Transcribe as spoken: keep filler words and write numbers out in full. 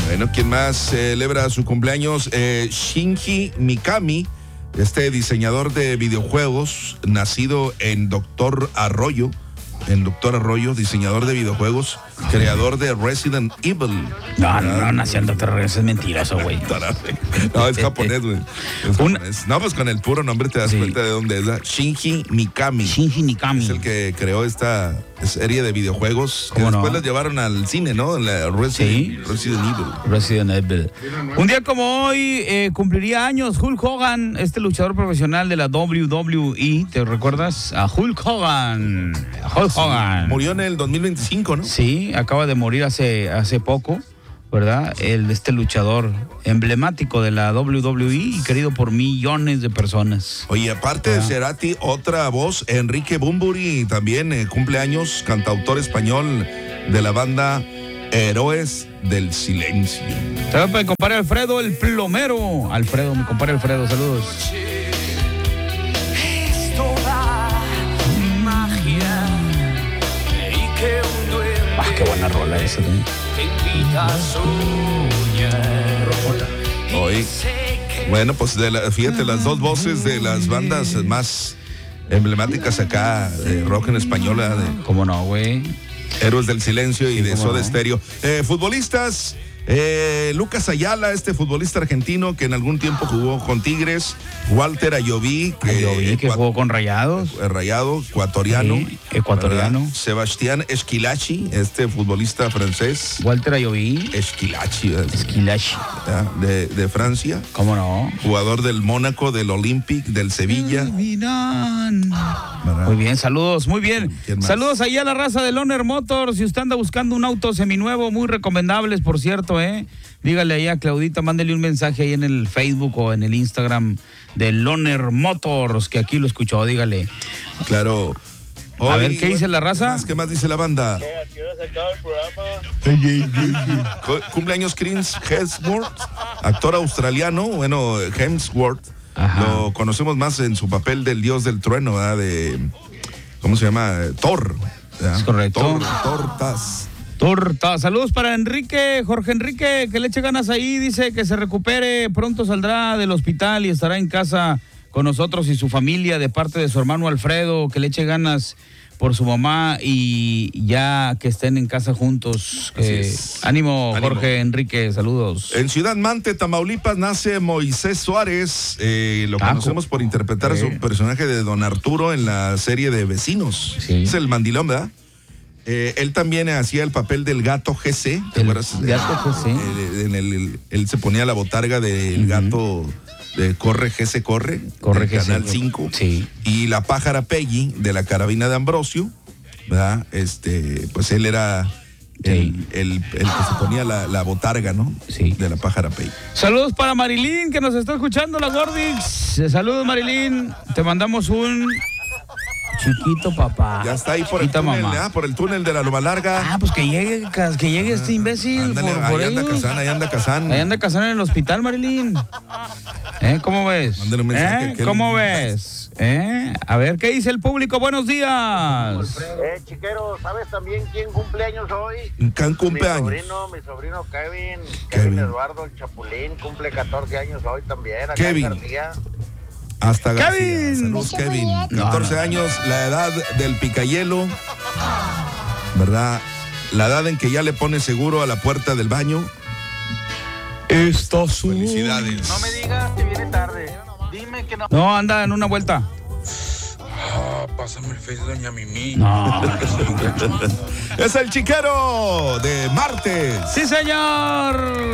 Bueno, ¿quién más celebra su cumpleaños? Eh, Shinji Mikami, este diseñador de videojuegos, nacido en Doctor Arroyo, en Doctor Arroyo, diseñador de videojuegos, creador de Resident Evil. No, no, no, nació en Doctor Arroyo, eso es mentiroso, güey. No, es japonés, güey. No, pues con el puro nombre te das sí. cuenta de dónde es. ¿verdad? Shinji Mikami. Shinji Mikami. Es el que creó esta serie de videojuegos que después no? las llevaron al cine, ¿no? La Resident, ¿Sí? Resident Evil. Resident Evil. Un día como hoy eh, cumpliría años Hulk Hogan, este luchador profesional de la doble u doble u E. ¿Te recuerdas? A Hulk Hogan. Hulk Hogan. Sí, murió en el dos mil veinticinco, ¿no? Sí, acaba de morir hace, hace poco, ¿verdad? El, este luchador emblemático de la doble u doble u E y querido por millones de personas. Oye, aparte de Cerati, otra voz, Enrique Bunbury, también eh, cumpleaños, cantautor español de la banda Héroes del Silencio. Saludos para mi compadre Alfredo, el plomero. Alfredo, mi compadre Alfredo, saludos. Ah, qué buena rola esa, ¿eh? Hoy, bueno, pues de la, fíjate, las dos voces de las bandas más emblemáticas acá de rock en español, de ¿cómo no, güey? Héroes del Silencio y sí, de Soda no? Stereo. Eh, futbolistas, eh, Lucas Ayala, este futbolista argentino que en algún tiempo jugó con Tigres, Walter Ayoví, que, Ayoví, que jugó con Rayados. Eh, Rayado, ecuatoriano. Sí, ecuatoriano. ¿verdad? Sebastián Esquilachi, este futbolista francés. Walter Ayoví. Esquilachi. Esquilachi. De, de Francia. ¿Cómo no? Jugador del Mónaco, del Olympique, del Sevilla. Muy bien, saludos, muy bien. Saludos ahí a la raza de Loner Motors. Si usted anda buscando un auto seminuevo, muy recomendables, por cierto, ¿eh? Dígale ahí a Claudita, mándele un mensaje ahí en el Facebook o en el Instagram de Loner Motors, que aquí lo escuchó, dígale. Claro. Hoy, a ver, ¿qué dice la raza? ¿Qué más, qué más dice la banda? Cumpleaños Chris Hemsworth, actor australiano. Bueno, Hemsworth. Ajá. Lo conocemos más en su papel del dios del trueno, ¿verdad? De, ¿cómo se llama? Thor. ¿verdad? Es correcto. Thor, Tortas. Torta. Saludos para Enrique, Jorge Enrique, que le eche ganas ahí, dice que se recupere, pronto saldrá del hospital y estará en casa con nosotros y su familia de parte de su hermano Alfredo, que le eche ganas por su mamá y ya que estén en casa juntos. Eh, ánimo, ánimo, Jorge Enrique, saludos. En Ciudad Mante, Tamaulipas, nace Moisés Suárez, eh, lo Tajo. conocemos por interpretar sí. a su personaje de Don Arturo en la serie de Vecinos. Sí. Es el mandilón, ¿verdad? Eh, él también hacía el papel del gato G C. ¿Te el acuerdas? Gato G C. Eh, en el, el, él se ponía la botarga del uh-huh. gato de Corre G C Corre, Corre del Canal cinco. Sí. Y la pájara Peggy de la carabina de Ambrosio, ¿verdad? Este, pues él era el, sí. el, el que se ponía la, la botarga, ¿no? Sí. De la pájara Peggy. Saludos para Marilyn, que nos está escuchando, la Gordix. Saludos, Marilyn. Te mandamos un chiquito papá. Ya está ahí por Chiquita el túnel, mamá. ¿eh? Por el túnel de la Loma Larga. Ah, pues que llegue, que llegue este imbécil. Ándale, por, ahí por anda Kazán, ahí anda Kazán. Ahí anda Kazán en el hospital, Marilyn. ¿Eh? ¿Cómo ves? Mándale un mensaje. ¿Eh? ¿Cómo ves? ¿Eh? A ver, ¿qué dice el público? Buenos días. Eh, chiquero, ¿sabes también quién cumpleaños hoy? ¿Quién cumpleaños? Mi sobrino, mi sobrino Kevin. Kevin, Kevin Eduardo, el Chapulín, cumple catorce años hoy también. Acá Kevin. En García. Hasta García. Kevin. Saludos, Kevin. catorce años, la edad del picayelo, ¿verdad? La edad en que ya le pone seguro a la puerta del baño. Estas son. Felicidades. No me digas que viene tarde. Dime que no. No, anda en una vuelta. Ah, pásame el face de doña Mimi. No. Es el chiquero de martes. Sí, señor.